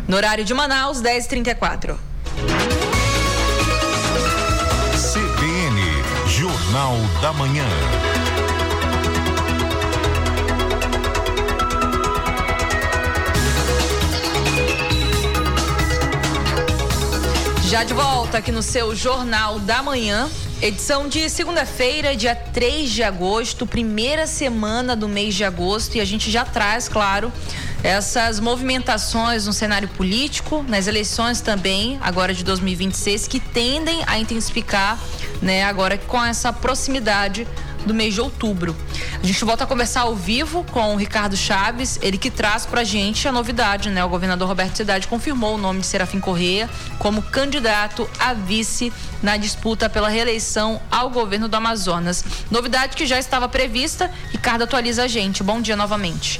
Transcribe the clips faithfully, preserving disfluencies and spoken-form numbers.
No horário de Manaus, dez e trinta e quatro. C B N, Jornal da Manhã. Já de volta aqui no seu Jornal da Manhã, edição de segunda-feira, dia três de agosto, primeira semana do mês de agosto, e a gente já traz, claro, essas movimentações no cenário político, nas eleições também, agora de dois mil e vinte e seis, que tendem a intensificar, né, agora com essa proximidade do mês de outubro. A gente volta a conversar ao vivo com o Ricardo Chaves, ele que traz pra gente a novidade, né? O governador Roberto Cidade confirmou o nome de Serafim Corrêa como candidato a vice na disputa pela reeleição ao governo do Amazonas. Novidade que já estava prevista. Ricardo, atualiza a gente. Bom dia novamente.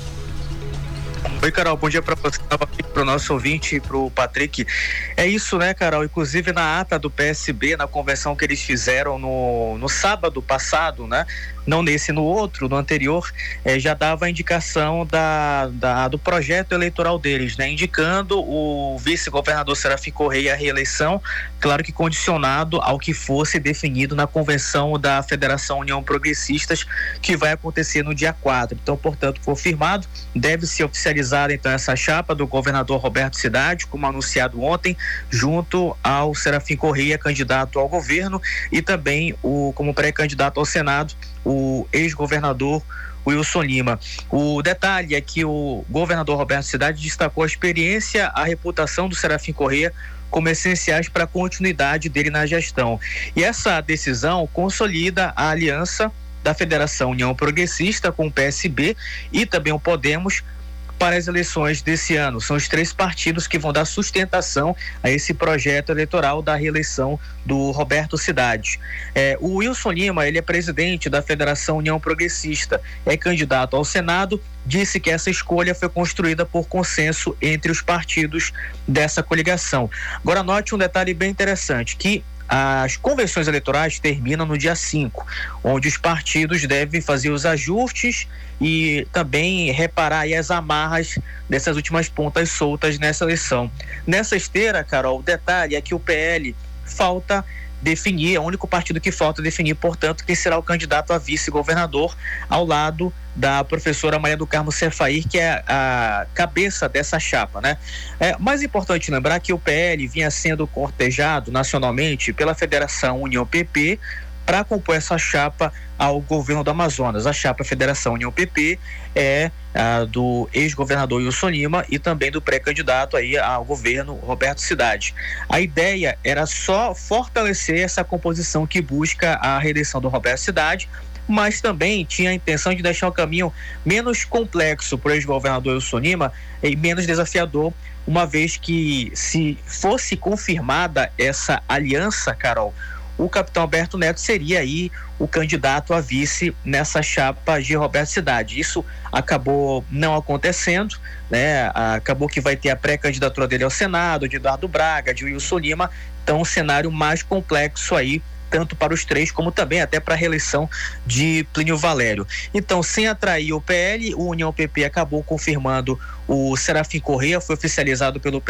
Oi, Carol, bom dia para você, para o nosso ouvinte e para o Patrick. É isso, né, Carol? Inclusive na ata do P S B, na convenção que eles fizeram no, no sábado passado, né? Não nesse, no outro, no anterior, eh, já dava a indicação da, da, do projeto eleitoral deles, né? Indicando o vice-governador Serafim Corrêa à reeleição, claro que condicionado ao que fosse definido na convenção da Federação União Progressistas, que vai acontecer no dia quatro. Então, portanto, confirmado, deve ser oficializada então essa chapa do governador Roberto Cidade, como anunciado ontem, junto ao Serafim Corrêa, candidato ao governo, e também o como pré-candidato ao Senado, o ex-governador Wilson Lima. O detalhe é que o governador Roberto Cidade destacou a experiência, a reputação do Serafim Corrêa como essenciais para a continuidade dele na gestão. E essa decisão consolida a aliança da Federação União Progressista com o P S B e também o Podemos para as eleições desse ano. São os três partidos que vão dar sustentação a esse projeto eleitoral da reeleição do Roberto Cidade. É, o Wilson Lima, ele é presidente da Federação União Progressista, é candidato ao Senado, disse que essa escolha foi construída por consenso entre os partidos dessa coligação. Agora note um detalhe bem interessante, que as convenções eleitorais terminam no dia cinco, onde os partidos devem fazer os ajustes e também reparar aí as amarras dessas últimas pontas soltas nessa eleição. Nessa esteira, Carol, o detalhe é que o P L falta definir, é o único partido que falta definir, portanto, quem será o candidato a vice-governador ao lado da professora Maria do Carmo Cefair, que é a cabeça dessa chapa, né? É mais importante lembrar que o P L vinha sendo cortejado nacionalmente pela Federação União P P para compor essa chapa ao governo do Amazonas. A chapa Federação União P P é a do ex-governador Wilson Lima e também do pré-candidato aí ao governo Roberto Cidade. A ideia era só fortalecer essa composição que busca a reeleição do Roberto Cidade, mas também tinha a intenção de deixar o caminho menos complexo para o ex-governador Wilson Lima e menos desafiador, uma vez que, se fosse confirmada essa aliança, Carol, o capitão Alberto Neto seria aí o candidato a vice nessa chapa de Roberto Cidade. Isso acabou não acontecendo, né? Acabou que vai ter a pré-candidatura dele ao Senado, de Eduardo Braga, de Wilson Lima, então um cenário mais complexo aí, tanto para os três, como também até para a reeleição de Plínio Valério. Então, sem atrair o P L, o União P P acabou confirmando o Serafim Corrêa, foi oficializado pelo